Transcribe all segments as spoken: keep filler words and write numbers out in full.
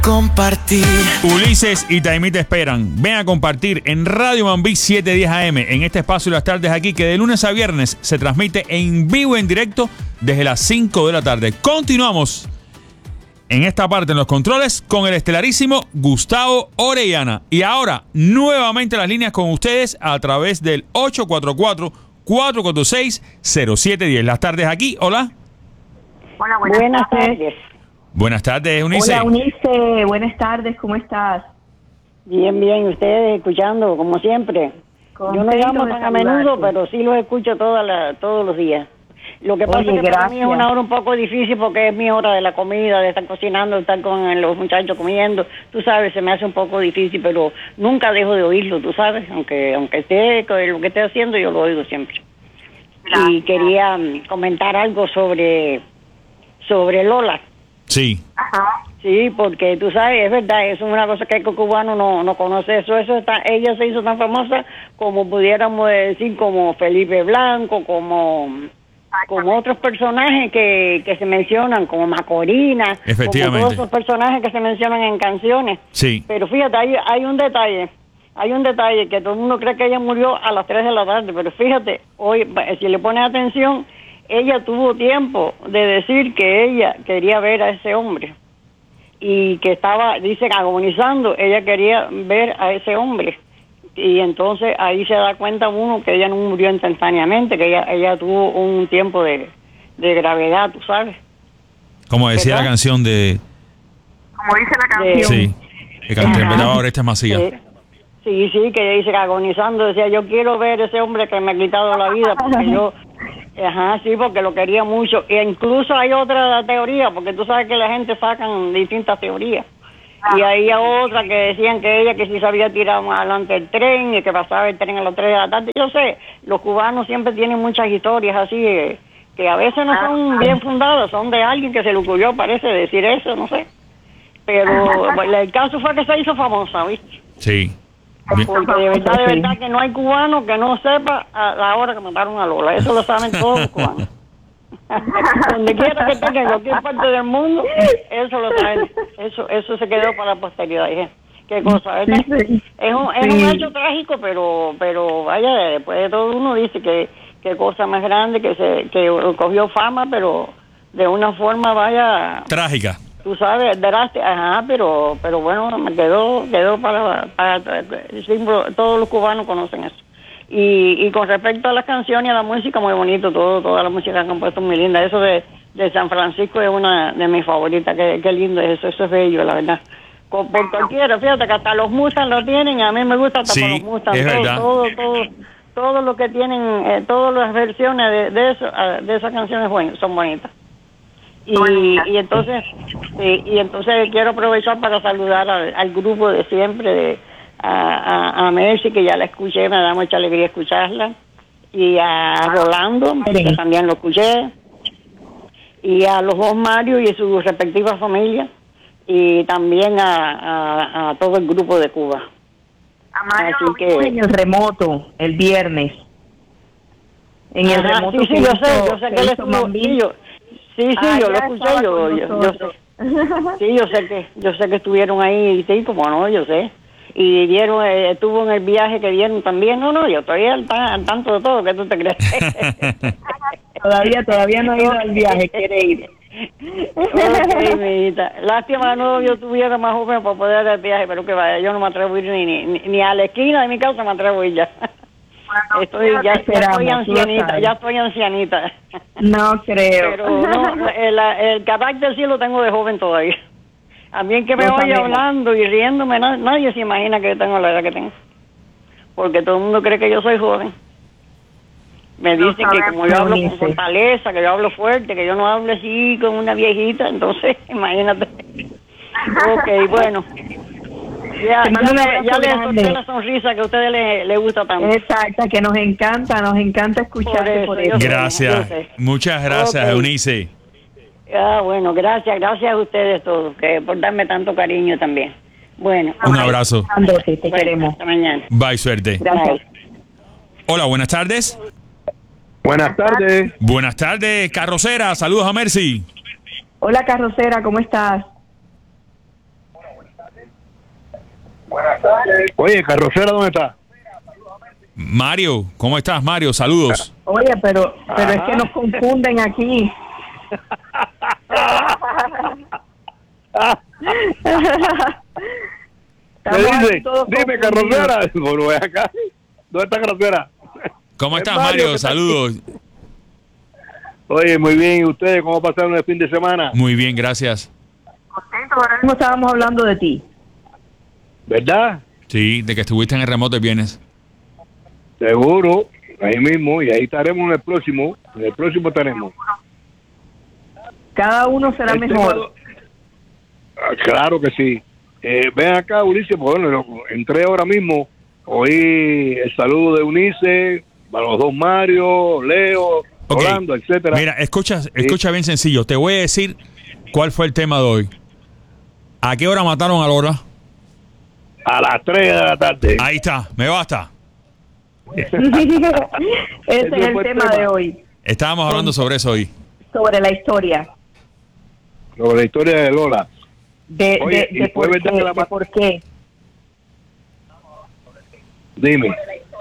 Compartir. Ulises y Taimí te esperan. Ven a compartir en Radio Mambí setecientos diez A M en este espacio de las tardes aquí, que de lunes a viernes se transmite en vivo, en directo, desde las cinco de la tarde. Continuamos en esta parte en los controles con el estelarísimo Gustavo Orellana. Y ahora, nuevamente las líneas con ustedes a través del ocho cuatro cuatro, cuatro cuatro seis, cero siete uno cero. Las tardes aquí, hola. Hola, buenas, buenas tardes. tardes. Buenas tardes, Eunice. Hola, Eunice. Buenas tardes, ¿cómo estás? Bien, bien. Ustedes escuchando, como siempre. Contento. Yo no llamo tan a menudo, pero sí los escucho toda la, todos los días. Lo que pasa Oye, es que gracias. Para mí es una hora un poco difícil porque es mi hora de la comida, de estar cocinando, de estar con los muchachos comiendo. Tú sabes, se me hace un poco difícil, pero nunca dejo de oírlo, tú sabes. Aunque aunque esté lo que esté haciendo, yo lo oigo siempre. Gracias. Y quería comentar algo sobre, sobre Lola. Sí. Ajá. Sí, porque tú sabes, es verdad, eso es una cosa que el cubano no, no conoce. Eso, eso está, ella se hizo tan famosa como pudiéramos decir, como Felipe Blanco, como, como otros personajes que, que se mencionan, como Macorina, efectivamente, como todos esos personajes que se mencionan en canciones. Sí. Pero fíjate, hay, hay un detalle, hay un detalle que todo el mundo cree que ella murió a las tres de la tarde, pero fíjate, hoy, si le pones atención, ella tuvo tiempo de decir que ella quería ver a ese hombre y que estaba, dice, agonizando, ella quería ver a ese hombre. Y entonces ahí se da cuenta uno que ella no murió instantáneamente, que ella ella tuvo un tiempo de, de gravedad, tú sabes. Como decía ¿verdad? La canción de... Como dice la canción. De, sí, que cantaba Orestes Macías. Sí, sí, sí, que ella dice que agonizando, decía, yo quiero ver a ese hombre que me ha quitado la vida, porque yo... Ajá, sí, porque lo quería mucho. E incluso hay otra teoría, porque tú sabes que la gente sacan distintas teorías. Ah, y había otra que decían que ella que si se había tirado más adelante el tren y que pasaba el tren a las tres de la tarde. Yo sé, los cubanos siempre tienen muchas historias así, eh, que a veces no son bien fundadas, son de alguien que se le ocurrió, parece, decir eso, no sé. Pero bueno, el caso fue que se hizo famosa, ¿viste? Sí. Porque de verdad, de verdad que no hay cubano que no sepa a la hora que mataron a Lola. Eso lo saben todos los cubanos. Donde quiera que estén, en cualquier parte del mundo, eso lo saben. Eso eso se quedó para la posteridad. Dije, qué cosa, ¿verdad? Sí. Es un, es un hecho trágico, pero pero vaya, después de todo uno dice que qué cosa más grande, que se que cogió fama, pero de una forma, vaya... trágica. Tú sabes, drástica, ajá, pero pero bueno, me quedó quedó para, para, para todos los cubanos conocen eso. Y, y con respecto a las canciones y a la música, muy bonito todo, toda la música que han puesto muy linda. Eso de, de San Francisco es una de mis favoritas, qué, qué lindo es eso, eso es bello, la verdad. Por, por cualquiera, fíjate que hasta los Mustang lo tienen, a mí me gusta hasta sí, por los Mustang, es todo, verdad. todo, todo, todo lo que tienen, eh, todas las versiones de, de eso, de esas canciones bueno, son bonitas. Y, y entonces y, y entonces quiero aprovechar para saludar al, al grupo de siempre de a, a, a Mercy, que ya la escuché, me da mucha alegría escucharla, y a Rolando, que también lo escuché, y a los dos Mario y sus respectivas familias, y también a, a, a todo el grupo de Cuba. A Mario Así lo que vimos en el remoto el viernes, en el ajá, remoto sí, sí, que yo hizo, sé, yo sé que que él hizo estuvo, Mambí. sí, yo, sí, sí, Ah, yo lo ya escuché, estaba yo, con yo, yo nosotros. sé, sí, yo sé que, yo sé que estuvieron ahí, sí, como no, yo sé, y dieron, eh, estuvo en el viaje que dieron también, no, no, yo estoy al, al tanto de todo, que tú te crees. todavía, todavía no ha ido al viaje, quiere ir. Ok, mi hijita. Lástima que no yo tuviera más joven para poder ir al viaje, pero que vaya, yo no me atrevo a ir ni, ni, ni a la esquina de mi casa, me atrevo a ir ya. Bueno, estoy, ya, ya estoy esperamos, ancianita, ya estoy ancianita. No creo. Pero no, el, el carácter sí lo tengo de joven todavía. A mí que me Yo oye también. hablando y riéndome, na- nadie se imagina que yo tengo la edad que tengo. Porque todo el mundo cree que yo soy joven. Me Lo dicen que sabemos, como yo hablo con Eunice. fortaleza, que yo hablo fuerte, que yo no hablo así con una viejita, entonces imagínate. Ok, bueno. Ya, Te ya, mando un le- abrazo ya le grande. solté la sonrisa que a ustedes les le gusta tanto. Exacto, que nos encanta, nos encanta escucharte por Por eso. eso, yo sé, Gracias. yo sé. Muchas gracias, Ok. Eunice. Ah, bueno, gracias, gracias a ustedes todos, que por darme tanto cariño también. Bueno. Un abrazo. Andrés, te Bueno, queremos. hasta mañana. Bye, suerte. Gracias. Hola, buenas tardes. Buenas tardes. Buenas tardes, Carrocera. Saludos a Mercy. Hola, Carrocera, ¿cómo estás? Oye, Carrocera, ¿dónde está? Mario, ¿cómo estás, Mario? Saludos. Oye, pero, pero es que nos confunden aquí. ¿Qué dice? Dime, Carrocera. Bueno, ve acá. ¿Dónde está Carrocera? ¿Cómo estás, Mario, Mario? ¿qué tal? Saludos. Oye, muy bien. ¿Y ustedes cómo pasaron el fin de semana? Muy bien, gracias. Ahora mismo estábamos hablando de ti. ¿Verdad? Sí, de que estuviste en el remoto el viernes. Seguro. Ahí mismo. Y ahí estaremos en el próximo. En el próximo estaremos. Cada uno será El mejor. tema- Ah, claro que sí. Eh, ven acá, Ulises, pues bueno, lo- entré ahora mismo, oí el saludo de Unice, a los dos Mario, Leo, Ok. Orlando, etcétera. Mira, escucha, escucha bien sencillo. Te voy a decir cuál fue el tema de hoy. ¿A qué hora mataron a Lola? A las tres de la tarde. Ahí está, me basta. Ese es Ese el fue el tema tema. de hoy, Estábamos hablando sobre eso hoy. sobre la historia. Sobre la historia de Lola. De, Oye, de, ¿y de fue por verdad qué, que la de ma- por qué. Dime.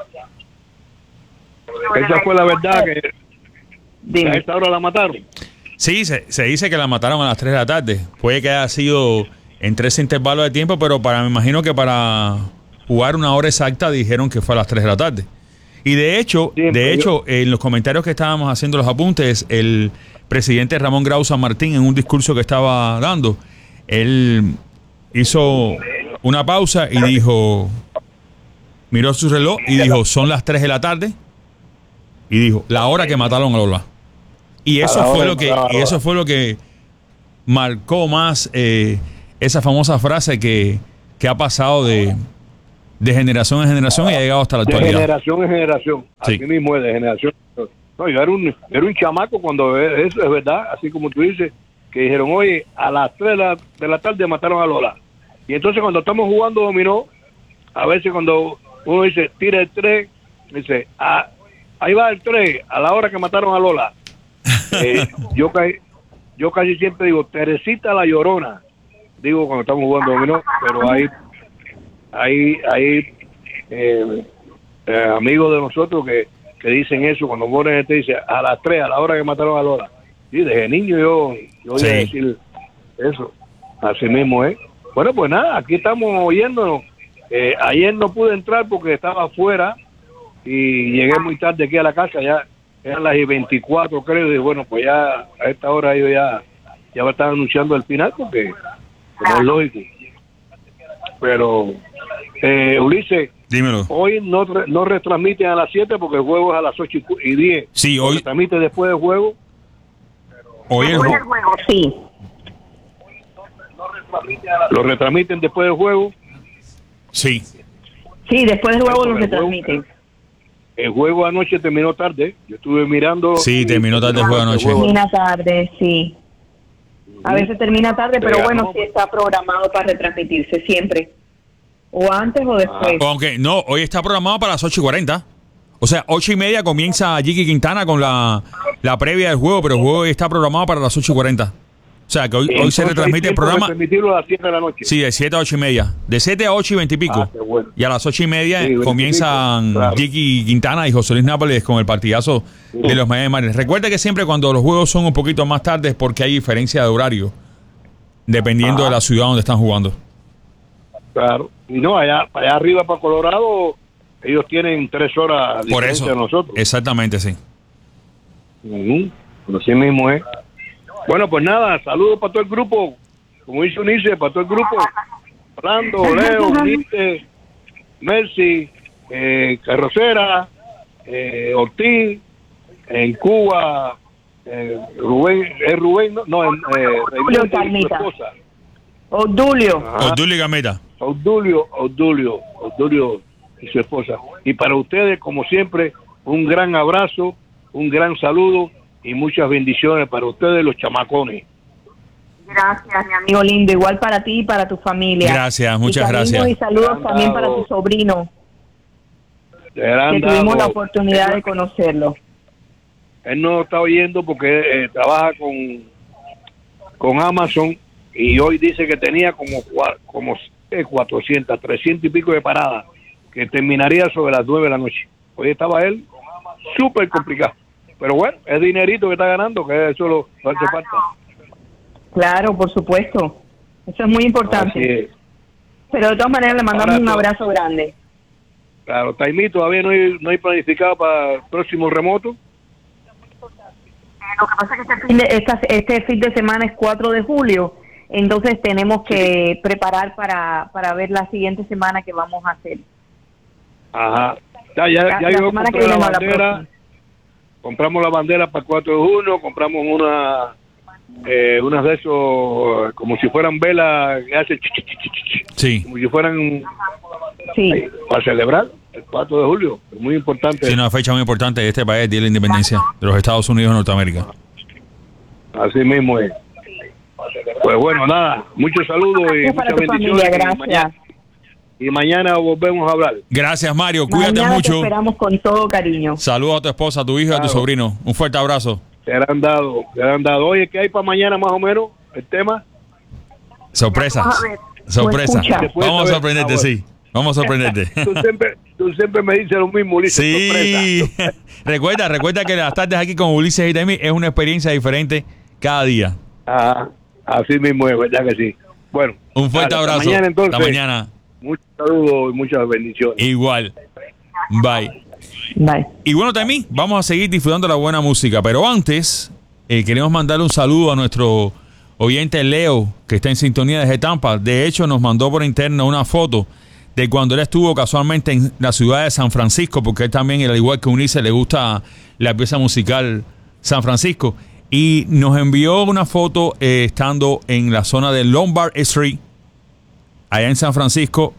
Esa fue la verdad que a Dime. esta hora la mataron. Sí, se, se dice que la mataron a las tres de la tarde. Puede que haya sido en tres intervalos de tiempo, pero para me imagino que para jugar una hora exacta dijeron que fue a las tres de la tarde. Y de hecho, Sí, pero de yo- hecho, en los comentarios que estábamos haciendo los apuntes, el presidente Ramón Grau San Martín, en un discurso que estaba dando, él hizo una pausa y dijo, miró su reloj y dijo, son las tres de la tarde, y dijo, la hora que mataron a Lola. Y A eso la fue hora lo que que, mataron a y eso Lola. fue lo que marcó más eh, esa famosa frase que, que ha pasado de, de generación en generación y ha llegado hasta la De actualidad. generación en generación. Sí. Así mismo es, de generación. No, yo era un, era un chamaco cuando e- eso es verdad, así como tú dices, que dijeron, oye, a las tres de la, de la tarde mataron a Lola. Y entonces cuando estamos jugando dominó, a veces cuando uno dice, tira el tres, dice, ah, ahí va el tres, a la hora que mataron a Lola. Eh, yo, ca- yo casi siempre digo, Teresita la Llorona, digo cuando estamos jugando dominó, pero ahí, ahí, ahí, eh, eh, amigos de nosotros que, que dicen eso cuando ponen este dice a las tres, a la hora que mataron a Lola. Sí, desde niño yo, yo Sí. oía decir eso. Así mismo es. Bueno, pues nada, aquí estamos oyéndonos. Eh, ayer no pude entrar porque estaba afuera y llegué muy tarde aquí a la casa, ya eran las veinticuatro creo, y bueno, pues ya a esta hora yo ya, ya me estaba anunciando el final porque como es lógico. Pero, eh, Ulises, Dímelo. hoy no, re- no retransmiten a las siete porque el juego es a las ocho y cu- y diez. Sí, Lo hoy, retransmite después del juego. hoy el Después ju- del juego, sí. Lo retransmiten después del juego. sí. Sí, después del juego Bueno, nos el juego- retransmiten. El juego anoche terminó tarde. Yo estuve mirando. Sí, y terminó tarde el juego anoche. Termina tarde, sí. A veces termina tarde, pero Pero bueno, ganó. sí está programado para retransmitirse siempre. O antes o después. Aunque no, hoy está programado para las ocho y cuarenta. O sea, ocho y media comienza Jiki Quintana con la, la previa del juego, pero el juego hoy está programado para las ocho y cuarenta. O sea, que hoy, hoy se Entonces, retransmite hay el tiempo de programa. transmitirlo a las siete de la noche. Sí, de siete a ocho y media. De siete a ocho y veinte y pico. Ah, qué bueno. Y a las ocho y media Sí, veinte y comienzan pico, claro. Jiki Quintana y José Luis Nápoles con el partidazo de los Miami Marlins. Recuerda que siempre cuando los juegos son un poquito más tarde es porque hay diferencia de horario, dependiendo Ah. de la ciudad donde están jugando. Claro. Y no, allá, allá arriba para Colorado, ellos tienen tres horas de Por diferencia eso. de nosotros. Exactamente, sí. Ujú. Pero así mismo es. Bueno, pues nada, saludos para todo el grupo. Como dice Unice, para todo el grupo. Orlando, Leo, Unice, Mercy, eh, Carrocera, eh, Ortiz, en Cuba, eh, Rubén, es Rubén, no, no eh, Raimundo y su Carmita. esposa. Odulio. Ajá. Obdulio y Gameta. Obdulio, Obdulio, Obdulio y su esposa. Y para ustedes, como siempre, un gran abrazo, un gran saludo y muchas bendiciones para ustedes, los chamacones. Gracias, mi amigo lindo. Igual para ti y para tu familia. Gracias, muchas y cariños gracias. Y saludos Han también para dado- tu sobrino, Le han que tuvimos dado- la oportunidad de conocerlo. Él no está oyendo porque eh, trabaja con, con Amazon y hoy dice que tenía como, como cuatrocientas, trescientas y pico de paradas, que terminaría sobre las nueve de la noche. Hoy estaba él súper complicado. Pero bueno, es dinerito que está ganando, que eso lo, no hace falta. Claro, por supuesto. Eso es muy importante. Es. Pero de todas maneras le mandamos Ahora, un abrazo grande. Claro, Taimí, todavía no hay, no hay planificado para el próximo remoto. Lo que pasa es que este fin de, esta, este fin de semana es cuatro de julio, entonces tenemos que sí. preparar para, para ver la siguiente semana que vamos a hacer. Ajá. Ya, ya, la, ya la yo semana compré que la viene, bandera, la compramos la bandera para el cuatro de julio, compramos una, eh, unas de esos, como si fueran velas que hacen ch, ch, ch, ch, ch, sí. como si fueran sí. eh, para celebrar el cuatro de julio, es muy importante. Sí, una fecha muy importante de este país, el Día de la Independencia de los Estados Unidos de Norteamérica. Así mismo es. Pues bueno, nada, muchos saludos y muchas bendiciones. Familia, gracias. Y mañana, y mañana volvemos a hablar. Gracias, Mario, cuídate mañana mucho. Te esperamos con todo cariño. Saludos a tu esposa, a tu hijo y claro. a tu sobrino. Un fuerte abrazo. Te han dado, te han dado. Oye, ¿qué hay para mañana más o menos el tema? Sorpresas. Sorpresas. Vamos a sorprenderte, ah, bueno. sí. Vamos a sorprenderte. Tú siempre, tú siempre me dices lo mismo, Ulises. Sí. Sorpresa. recuerda, recuerda que las tardes aquí con Ulises y Taimí es una experiencia diferente cada día. Ah, así mismo es, verdad que sí. Bueno. Un fuerte hasta abrazo. Mañana, entonces, hasta mañana. Muchos saludos y muchas bendiciones. Igual. Bye. Bye. Y bueno, Taimí, vamos a seguir disfrutando la buena música. Pero antes, eh, queremos mandarle un saludo a nuestro oyente Leo, que está en sintonía desde Tampa. De hecho, nos mandó por interno una foto de cuando él estuvo casualmente en la ciudad de San Francisco, porque él también, al igual que Unice, le gusta la pieza musical San Francisco. Y nos envió una foto eh, estando en la zona de Lombard Street, allá en San Francisco,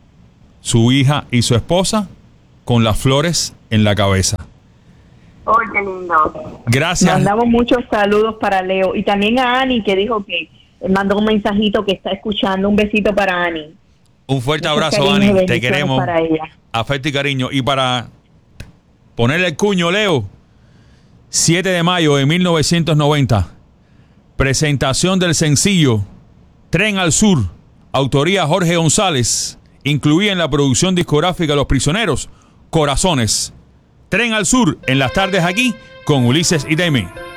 su hija y su esposa con las flores en la cabeza. ¡Oh, qué lindo! Gracias. Mandamos muchos saludos para Leo. Y también a Ani, que dijo que mandó un mensajito que está escuchando. Un besito para Ani. Un fuerte abrazo, Ani. Te queremos. Para ella. Afecto y cariño. Y para ponerle el cuño, Leo, siete de mayo de mil novecientos noventa, presentación del sencillo Tren al Sur, autoría Jorge González, incluía en la producción discográfica Los Prisioneros, Corazones. Tren al Sur, en las tardes aquí con Ulises y Taimí.